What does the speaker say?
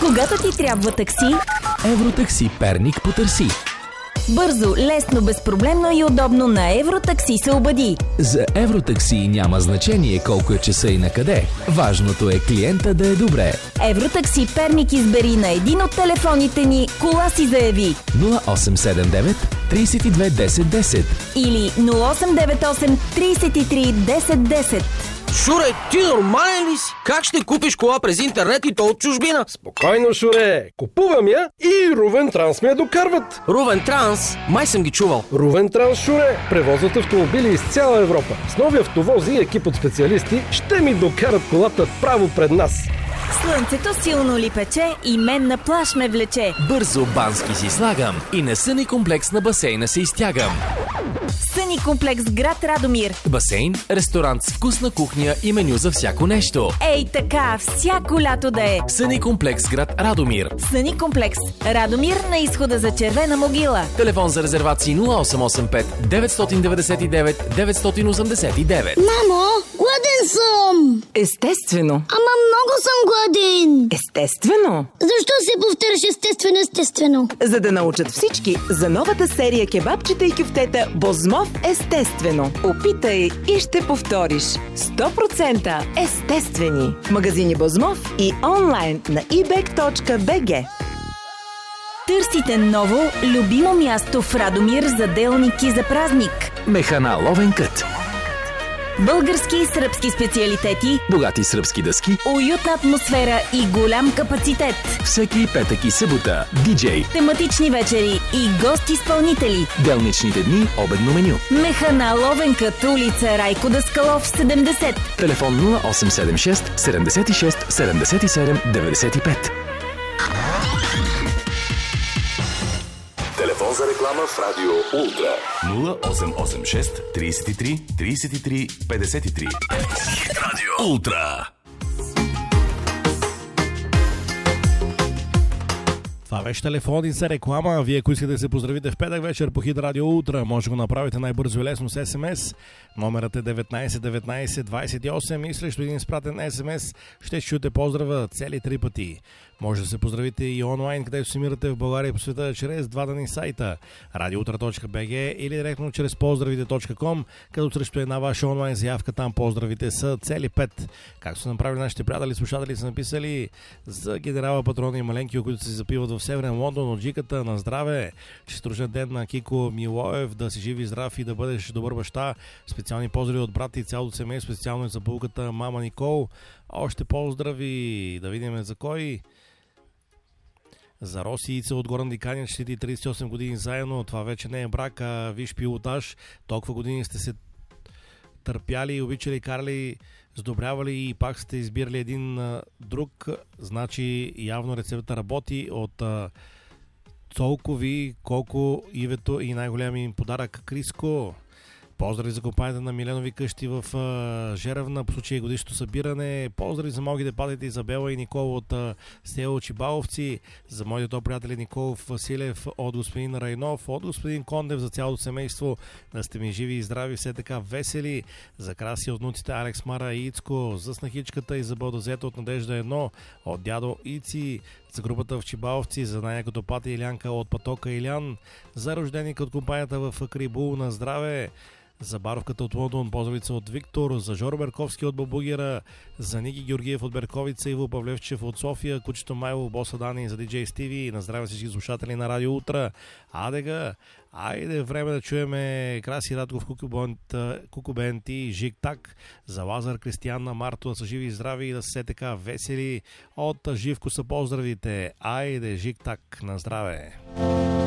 Когато ти трябва такси, Евротакси Перник потърси. бързо, лесно, безпроблемно и удобно на Евротакси се обади. За Евротакси няма значение колко е часа и на къде. Важното е клиента да е добре. Евротакси Перник избери на един от телефоните ни, кола си заяви. 0879 32 10 10 Или 0898 33 10 10. Шуре, ти нормален ли си? Как ще купиш кола през интернет и то от чужбина? Спокойно, Шуре. Купувам я и Рувен Транс ме я докарват. Рувен Транс? Май съм ги чувал. Рувен Транс, Шуре, превозват автомобили из цяла Европа. С нови автовози и екип от специалисти ще ми докарат колата право пред нас. Слънцето силно ли пече и мен на плаж ме влече. Бързо бански си слагам и на съни комплекс на басейна се изтягам. Съни комплекс град Радомир. Басейн, ресторант с вкусна кухня и меню за всяко нещо. Ей така, всяко лято да е. Съни комплекс град Радомир. Съни комплекс Радомир на изхода за Червена могила. Телефон за резервации 0885 999 989. Мамо, гладен съм! Естествено. Ама много съм гладен! Естествено. Защо се повтаряш естествено? За да научат всички за новата серия кебабчета и кюфтета Бозмов естествено. Опитай и ще повториш. 100% естествени. В магазини Бозмов и онлайн на ebek.bg. Търсите ново, любимо място в Радомир за делники за празник. Механа Ловен кът. Български и сръбски специалитети, Богати сръбски дъски. уютна атмосфера и голям капацитет. Всеки петък и събота. Диджей. Тематични вечери и гост-изпълнители. Делничните дни. Обедно меню. Механа Ловенкът, улица Райко Даскалов, 70. Телефон 0876 76 77 95. Телефон за реклама в Радио Ултра 0886 33 33 53. Радио Ултра. Това беше телефони за реклама. Вие, ако искате да се поздравите в петък вечер по Хит Радио Ултра, може да го направите най-бързо и лесно с СМС. Номерът е 19 19 28 и срещу един изпратен СМС ще чуете поздрава цели 3 пъти. Може да се поздравите и онлайн, където се мирате в България и по света, чрез два дни сайта radioutra.bg или директно чрез поздравите.com, като срещу една ваша онлайн заявка там поздравите са цели 5. Както са направили нашите приятели, слушатели са написали за генерала Патрона и Маленкио, които се запиват в Северен Лондон от джиката на здраве. Честит ден на Кико Милоев, да си жив и здрав и да бъдеш добър баща. Специални поздрави от брат и цялото семейство, специално и за булката мама Никол. Още поздрави, да видим за кой. За Роси и Ица от Горан Диканя, 38 години заедно. Това вече не е брак, а виж пилотаж. Толкова години сте се търпяли, обичали, карали, сдобрявали и пак сте избирали един друг. Значи явно рецептата работи. От Цолкови, Колко, Ивето и най-голямия им подарък Криско. Поздрави за компанията на Миленови къщи в Жеравна по случай годишното събиране. Поздрави за малките патети Изабела и Никола от село Чибаловци. За моите приятели Николов Василев от господин Райнов, от господин Кондев, за цялото семейство. Да сте ми живи и здрави, все така весели. За Краси от внуците Алекс, Мара и Ицко. За снахичката Изабел Дозета от Надежда 1, от дядо Ици. За групата в Чибаловци, за най-якото пати Илянка от Патока Илян. За рожденика от компанията в Крибул на здраве. За Баровката от Лондон, поздравица от Виктор, за Жоро Берковски от Бабугера, за Ники Георгиев от Берковица, Иво Павлевчев от София, Кучето Майло, Боса Дани, за диджей Стиви, на здраве всички слушатели на Радио Утра. Адега, айде време да чуеме Краси Радков, Кукубент и Жик Так, за Лазар, Кристияна, Марто, да са живи и здрави и да са така весели. От Живко са поздравите. Айде, Жик Так, на здраве.